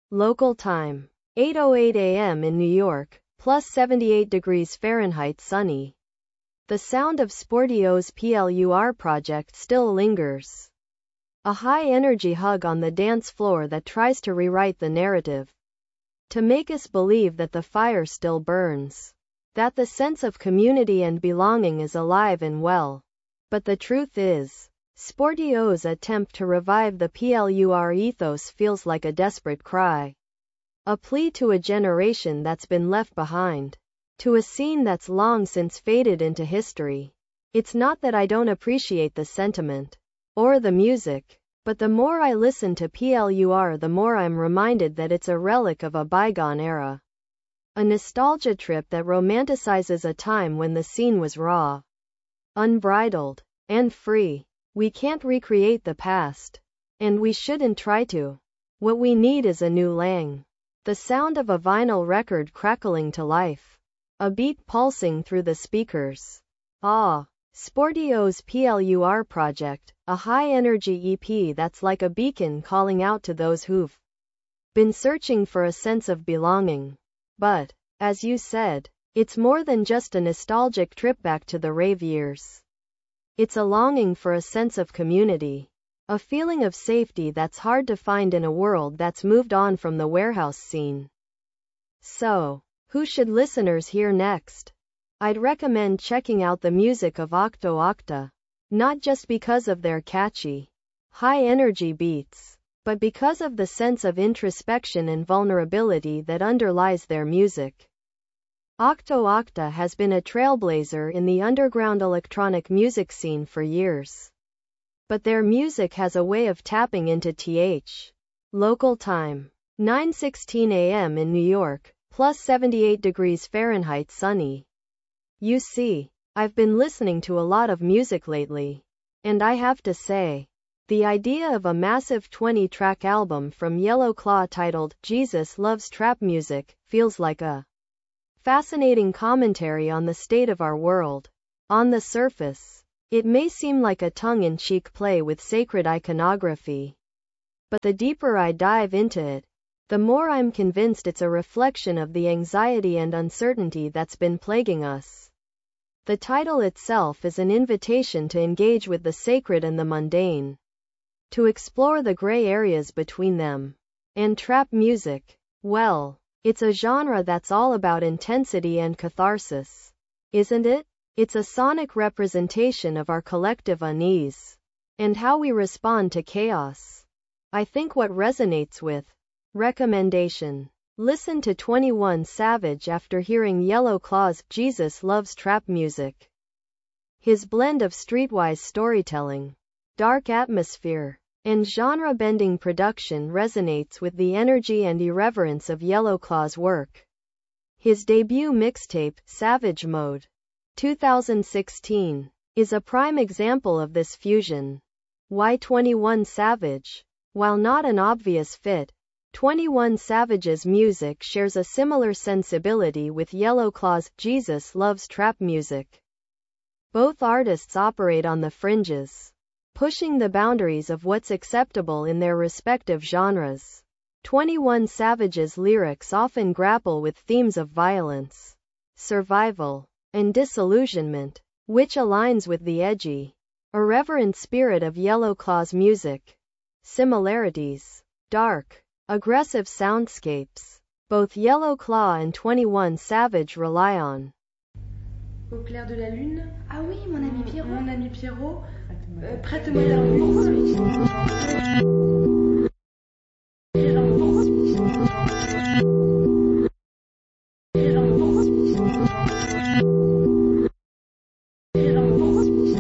Local time. 8:08 a.m. in New York, plus 78 degrees Fahrenheit sunny. The sound of Sportio's PLUR project still lingers. A high-energy hug on the dance floor that tries to rewrite the narrative. To make us believe that the fire still burns. That the sense of community and belonging is alive and well. But the truth is, Sportio's attempt to revive the PLUR ethos feels like a desperate cry. A plea to a generation that's been left behind. To a scene that's long since faded into history. It's not that I don't appreciate the sentiment. Or the music. But the more I listen to PLUR, the more I'm reminded that it's a relic of a bygone era. A nostalgia trip that romanticizes a time when the scene was raw, unbridled, and free. We can't recreate the past. And we shouldn't try to. What we need is a new Lang. The sound of a vinyl record crackling to life. A beat pulsing through the speakers. Sportio's PLUR project, a high-energy EP that's like a beacon calling out to those who've been searching for a sense of belonging. But, as you said, it's more than just a nostalgic trip back to the rave years. It's a longing for a sense of community. A feeling of safety that's hard to find in a world that's moved on from the warehouse scene. So, who should listeners hear next? I'd recommend checking out the music of Octo Octa. Not just because of their catchy, high-energy beats, but because of the sense of introspection and vulnerability that underlies their music. Octo Octa has been a trailblazer in the underground electronic music scene for years. But their music has a way of tapping into local time. 9:16 a.m. in New York, plus 78 degrees Fahrenheit sunny. You see, I've been listening to a lot of music lately. And I have to say, the idea of a massive 20-track album from Yellow Claw titled Jesus Loves Trap Music feels like a fascinating commentary on the state of our world. On the surface, it may seem like a tongue-in-cheek play with sacred iconography. But the deeper I dive into it, the more I'm convinced it's a reflection of the anxiety and uncertainty that's been plaguing us. The title itself is an invitation to engage with the sacred and the mundane. To explore the gray areas between them. And trap music, well, it's a genre that's all about intensity and catharsis. Isn't it? It's a sonic representation of our collective unease. And how we respond to chaos. I think what resonates with. Recommendation. Listen to 21 Savage after hearing Yellow Claw's Jesus Loves Trap Music. His blend of streetwise storytelling, dark atmosphere, and genre-bending production resonates with the energy and irreverence of Yellow Claw's work. His debut mixtape, Savage Mode, 2016, is a prime example of this fusion. Why 21 Savage? While not an obvious fit, 21 Savage's music shares a similar sensibility with Yellow Claw's Jesus Loves Trap Music. Both artists operate on the fringes, pushing the boundaries of what's acceptable in their respective genres. 21 Savage's lyrics often grapple with themes of violence, survival, and disillusionment, which aligns with the edgy, irreverent spirit of Yellow Claw's music. Similarities. Dark, aggressive soundscapes. Both Yellow Claw and 21 Savage rely on. Au clair de la lune. Ah oui, mon ami Pierrot. Mon ami Pierrot. Prête-moi ta